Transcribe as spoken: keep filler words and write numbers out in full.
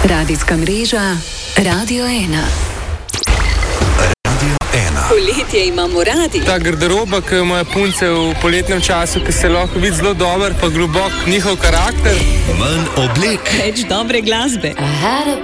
Radijska mreža Radio ena. Radio ena. Poletje imamo radi. Ta garderoba, ki jo imajo punce v poletnem času, ki se lahko vidi zelo dober, pa globok njihov karakter. Manj oblek. Več dobre glasbe. I had a